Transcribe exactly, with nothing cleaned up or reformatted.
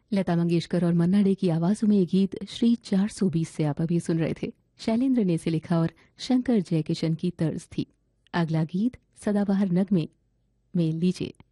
लता मंगेशकर और मन्ना डे की आवाजों में ये गीत श्री चार सौ बीस से आप अभी सुन रहे थे। शैलेंद्र ने इसे लिखा और शंकर जयकिशन की तर्ज थी। अगला गीत सदाबहार नगमे में लीजिए।